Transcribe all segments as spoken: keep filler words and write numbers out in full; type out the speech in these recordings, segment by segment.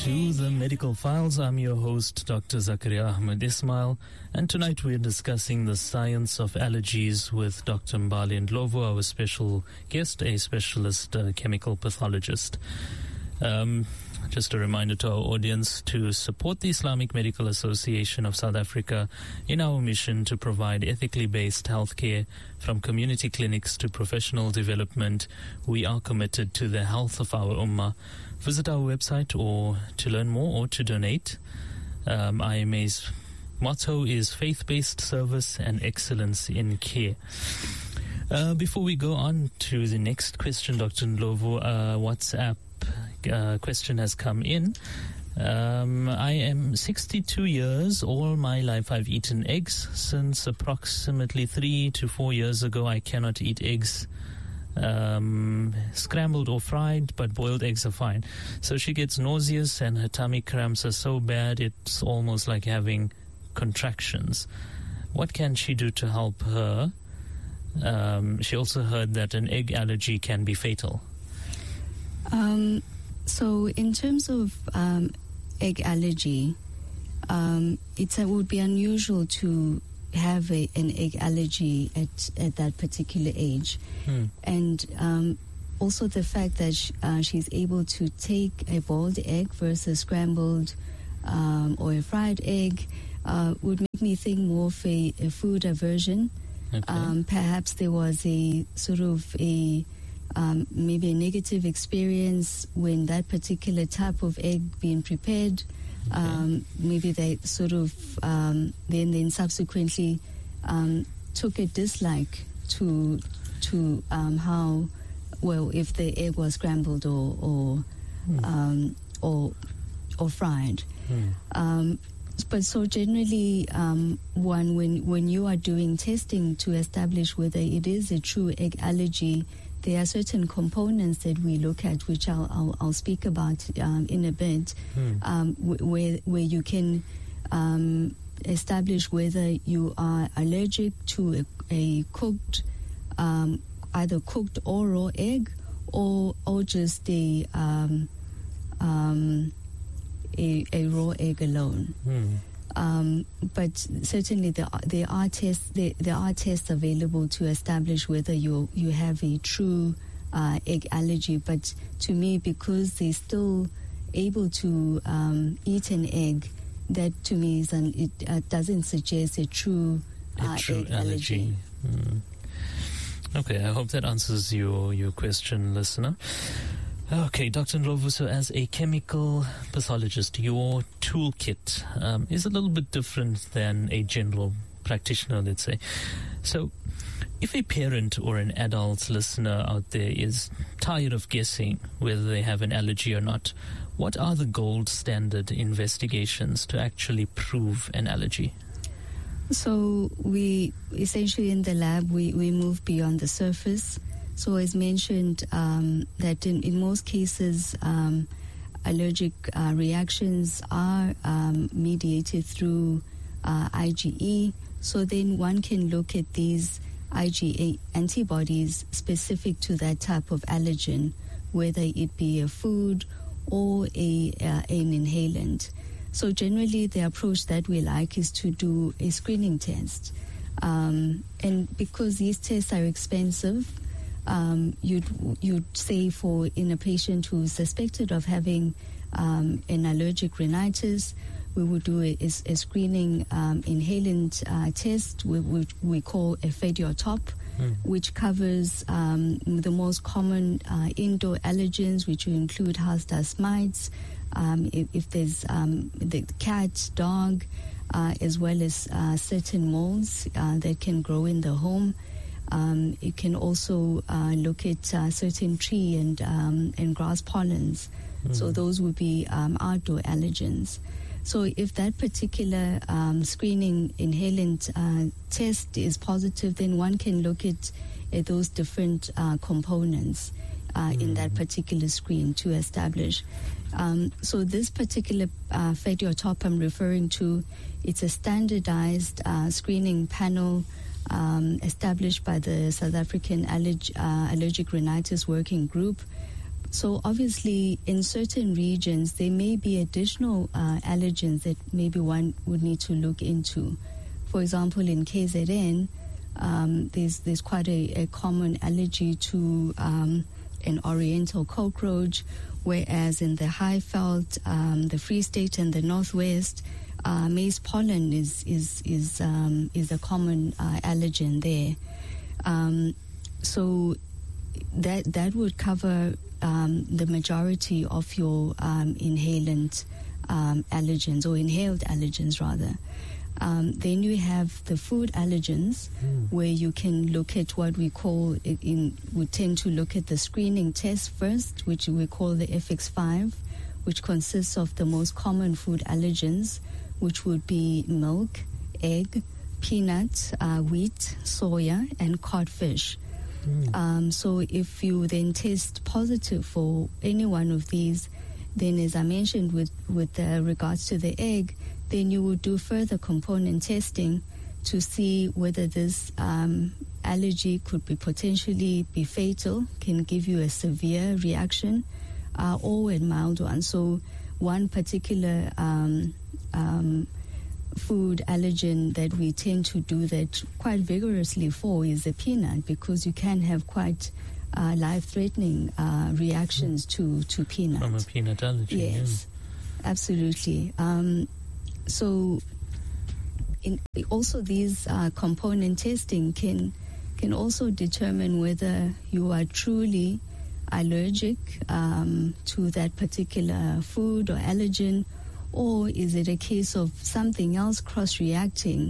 to the Medical Files. I'm your host, Doctor Zakaria Ahmed Ismail, and tonight we're discussing the science of allergies with Doctor Mbali Ndlovu, our special guest, a specialist uh, chemical pathologist. Um, just a reminder to our audience to support the Islamic Medical Association of South Africa in our mission to provide ethically based healthcare from community clinics to professional development. We are committed to the health of our ummah. Visit our website or to learn more or to donate. Um, I M A's motto is faith-based service and excellence in care. Uh, before we go on to the next question, Doctor Ndlovu, uh, WhatsApp uh, question has come in. Um, I am sixty-two years. All my life I've eaten eggs. Since approximately three to four years ago, I cannot eat eggs. Um, scrambled or fried, but boiled eggs are fine. So she gets nauseous and her tummy cramps are so bad it's almost like having contractions. What can she do to help her? Um, she also heard that an egg allergy can be fatal. Um, so in terms of um, egg allergy, um, it's, it would be unusual to have a, an egg allergy at, at that particular age. Hmm. And um, also the fact that sh- uh, she's able to take a boiled egg versus scrambled um, or a fried egg uh, would make me think more of a, a food aversion. Okay. Um, perhaps there was a sort of a um, maybe a negative experience when that particular type of egg being prepared. Okay. Um, maybe they sort of um, then then subsequently um, took a dislike to to um, how well if the egg was scrambled or or mm. um, or or fried. Mm. Um, but so generally, um, one when when you are doing testing to establish whether it is a true egg allergy, there are certain components that we look at, which I'll I'll, I'll speak about um, in a bit, hmm. um, w- where where you can um, establish whether you are allergic to a, a cooked, um, either cooked or raw egg, or or just a um, um, a, a raw egg alone. Hmm. Um, but certainly there are, there are tests there, there are tests available to establish whether you you have a true uh, egg allergy. But to me, because they're still able to um, eat an egg, that to me is an, it uh, doesn't suggest a true, uh, a true egg allergy. allergy. Mm. Okay, I hope that answers your your question, listener. Okay, Doctor Ndlovu, so as a chemical pathologist, your toolkit um, is a little bit different than a general practitioner, let's say. So if a parent or an adult listener out there is tired of guessing whether they have an allergy or not, what are the gold standard investigations to actually prove an allergy? So we essentially in the lab, we, we move beyond the surface. So as mentioned, um, that in, in most cases, um, allergic uh, reactions are um, mediated through uh, I G E. So then one can look at these I G E antibodies specific to that type of allergen, whether it be a food or a uh, an inhalant. So generally the approach that we like is to do a screening test. Um, and because these tests are expensive, Um, you'd you'd say for in a patient who's suspected of having um, an allergic rhinitis, we would do a, a screening um, inhalant uh, test, which we call a FEDIOTOP, mm. which covers um, the most common uh, indoor allergens, which will include house dust mites, um, if, if there's um, the cat, dog, uh, as well as uh, certain molds uh, that can grow in the home. Um, you can also uh, look at uh, certain tree and um, and grass pollens. Mm. So those would be um, outdoor allergens. So if that particular um, screening inhalant uh, test is positive, then one can look at, at those different uh, components uh, mm. in that particular screen to establish. Um, so this particular uh, FEDIOTOP I'm referring to, it's a standardized uh, screening panel Um, established by the South African Allerg- uh, Allergic Rhinitis Working Group, so obviously in certain regions there may be additional uh, allergens that maybe one would need to look into. For example, in K Z N, um, there's there's quite a, a common allergy to um, an oriental cockroach, whereas in the Highveld, um, the Free State and the Northwest, uh, maize pollen is is is um, is a common uh, allergen there. Um, so that that would cover um, the majority of your um, inhalant um, allergens, or inhaled allergens rather. Um, then you have the food allergens, mm. where you can look at what we call, in, we tend to look at the screening test first, which we call the F X five, which consists of the most common food allergens, which would be milk, egg, peanut, uh, wheat, soya, and codfish. Mm. Um, so if you then test positive for any one of these, then as I mentioned with, with uh, regards to the egg, then you would do further component testing to see whether this um, allergy could be potentially be fatal, can give you a severe reaction, uh, or a mild one. So one particular um, um, food allergen that we tend to do that quite vigorously for is the peanut, because you can have quite uh, life-threatening uh, reactions to, to peanut. From a peanut allergy. Yes, yeah. Absolutely. Um, So, in, also these uh, component testing can can also determine whether you are truly allergic um, to that particular food or allergen, or is it a case of something else cross-reacting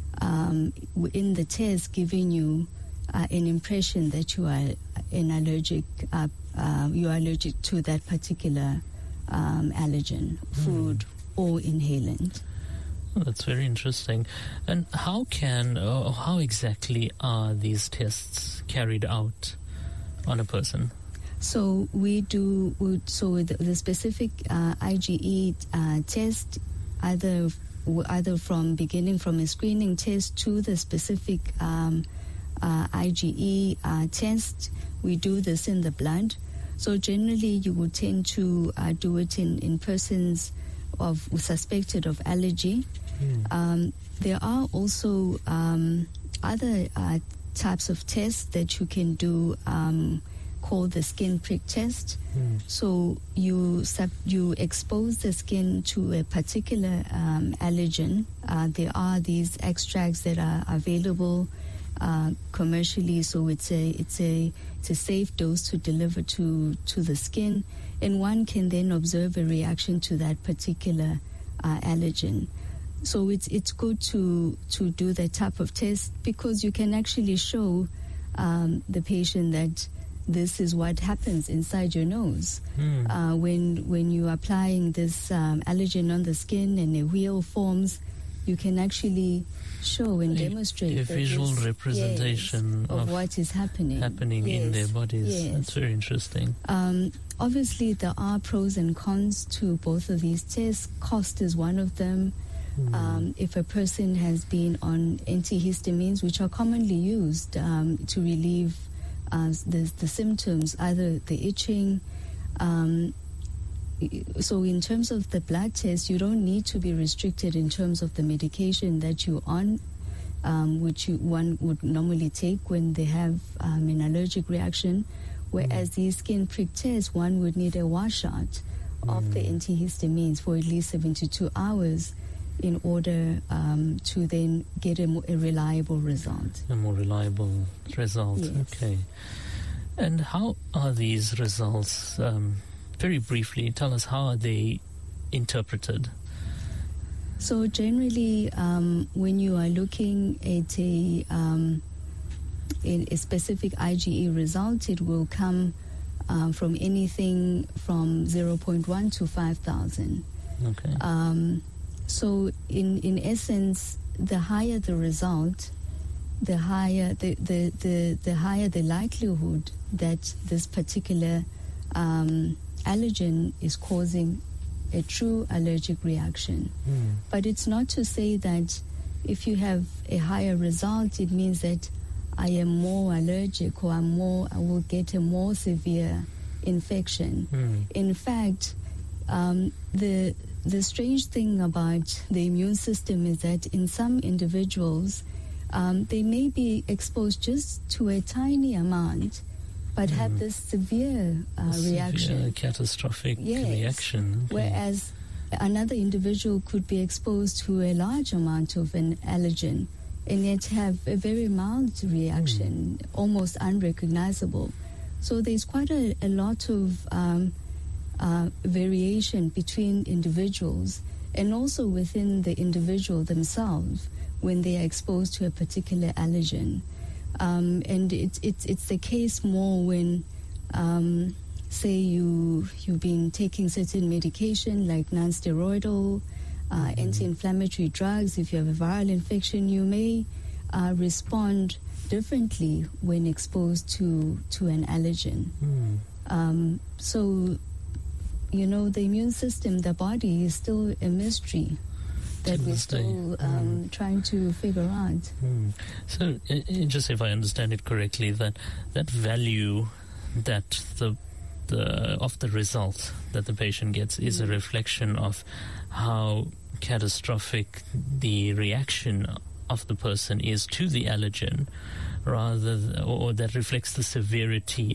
um, in the test, giving you uh, an impression that you are an allergic, uh, uh, you are allergic to that particular um, allergen, food. Mm. Or inhalant. Oh, that's very interesting. And how can, uh, how exactly are these tests carried out on a person? So we do, so the, the specific uh, I G E uh, test, either either from beginning from a screening test to the specific um, uh, I G E uh, test, we do this in the blood. So generally you would tend to uh, do it in, in persons of suspected of allergy. Mm. Um, there are also um, other uh, types of tests that you can do um, called the skin prick test. Mm. So you sub- you expose the skin to a particular um, allergen. Uh, there are these extracts that are available uh, commercially, so it's a it's a it's a safe dose to deliver to to the skin. And one can then observe a reaction to that particular uh, allergen. So it's it's good to to do that type of test, because you can actually show um, the patient that this is what happens inside your nose. Mm. Uh, when when you are applying this um, allergen on the skin and a wheal forms, you can actually show and a, demonstrate a visual this, representation yes, of, of what is happening happening yes. in their bodies. Yes. That's very interesting. Um, obviously, there are pros and cons to both of these tests. Cost is one of them. Mm. Um, if a person has been on antihistamines, which are commonly used um, to relieve uh, the, the symptoms, either the itching. Um, so in terms of the blood test, you don't need to be restricted in terms of the medication that you're on, um, which you, one would normally take when they have um, an allergic reaction. Whereas mm. these skin prick tests, one would need a washout mm. of the antihistamines for at least seventy-two hours in order um, to then get a, more, a reliable result. A more reliable result, yes. Okay. And how are these results, um, very briefly, tell us, how are they interpreted? So generally, um, when you are looking at a, um, a, a specific I G E result, it will come um, from anything from zero point one to five thousand. Okay. Um, So in, in essence, the higher the result, the higher the, the, the, the higher the likelihood that this particular um, allergen is causing a true allergic reaction. Mm. But it's not to say that if you have a higher result, it means that I am more allergic, or I'm more, I will get a more severe infection. Mm. In fact, um, the the strange thing about the immune system is that in some individuals, um, they may be exposed just to a tiny amount, but mm. have this severe uh, severe reaction, catastrophic yes. reaction. Okay. Whereas another individual could be exposed to a large amount of an allergen and yet have a very mild reaction, mm. almost unrecognizable. So there's quite a, a lot of um, uh, variation between individuals and also within the individual themselves when they are exposed to a particular allergen. Um, and it's it's it's the case more when, um, say, you you've been taking certain medication like non-steroidal, uh, mm-hmm. anti-inflammatory drugs. If you have a viral infection, you may uh, respond differently when exposed to to an allergen. Mm. Um, so, you know, the immune system, the body, is still a mystery that we're still um, mm. trying to figure out. Mm. So, uh, just if I understand it correctly, that that value that the the of the result that the patient gets is mm. a reflection of how catastrophic the reaction of the person is to the allergen, rather th- or that reflects the severity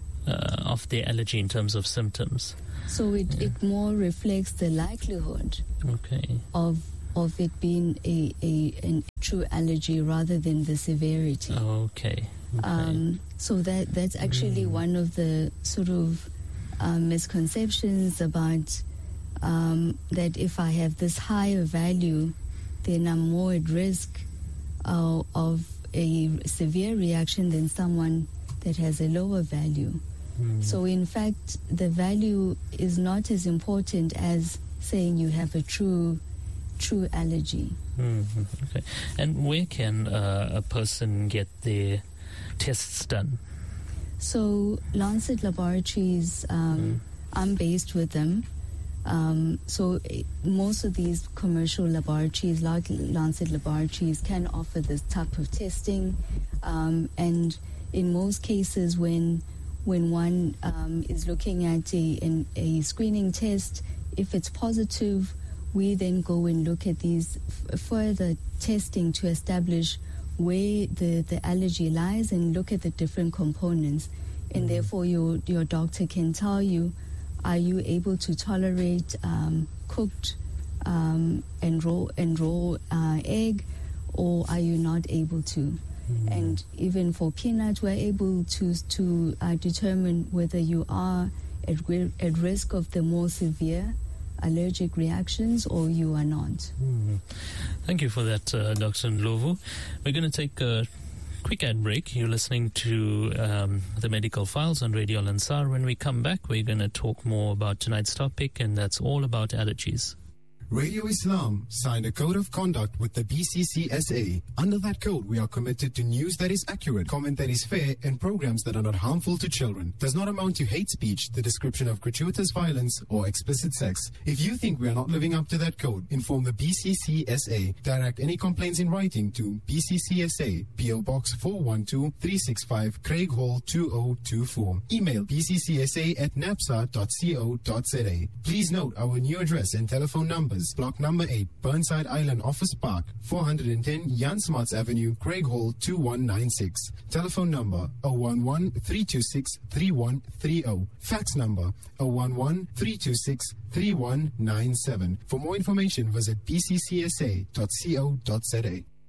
uh, of the allergy in terms of symptoms. So it, yeah. it more reflects the likelihood okay. of of it being a, a, a true allergy rather than the severity. Okay. okay. Um, so that that's actually mm. one of the sort of um, misconceptions about um, that if I have this higher value, then I'm more at risk uh, of a severe reaction than someone that has a lower value. Mm. So in fact, the value is not as important as saying you have a true true allergy. Mm-hmm. Okay. And where can uh, a person get their tests done? So Lancet Laboratories, um, mm. I'm based with them. Um, so it, most of these commercial laboratories, like Lancet Laboratories, can offer this type of testing. Um, and in most cases, when when one um, is looking at a, an, a screening test, if it's positive, we then go and look at these f- further testing to establish where the, the allergy lies and look at the different components. And mm-hmm. therefore, your, your doctor can tell you, are you able to tolerate um, cooked um, and raw, and raw uh, egg, or are you not able to? Mm-hmm. And even for peanut, we're able to, to uh, determine whether you are at, at risk of the more severe allergic reactions or you are not. Mm. Thank you for that, uh, Doctor Ndlovu. We're going to take a quick ad break. You're listening to um, the Medical Files on Radio Lansar. When we come back, we're going to talk more about tonight's topic, and that's all about allergies. Radio Islam signed a code of conduct with the B C C S A. Under that code, we are committed to news that is accurate, comment that is fair, and programs that are not harmful to children. Does not amount to hate speech, the description of gratuitous violence, or explicit sex. If you think we are not living up to that code, inform the B C C S A. Direct any complaints in writing to B C C S A, P O Box four one two, three six five, Craig Hall two oh two four. Email b c c s a at napsa dot co dot z a. Please note our new address and telephone numbers. Block number eight, Burnside Island Office Park, four hundred ten Jan Smuts Avenue, Craig Hall two one nine six. Telephone number zero one one, three two six, three one three zero. Fax number zero one one, three two six, three one nine seven. For more information, visit b c c s a dot co dot z a.